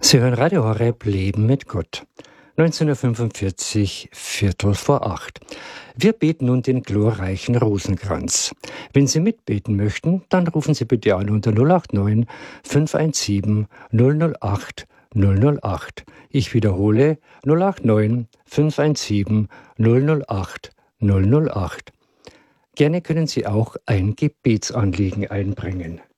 Sie hören Radio Horeb Leben mit Gott. 19:45, Viertel vor 8. Wir beten nun den glorreichen Rosenkranz. Wenn Sie mitbeten möchten, dann rufen Sie bitte an unter 089 517 008 008. Ich wiederhole 089 517 008 008. Gerne können Sie auch ein Gebetsanliegen einbringen.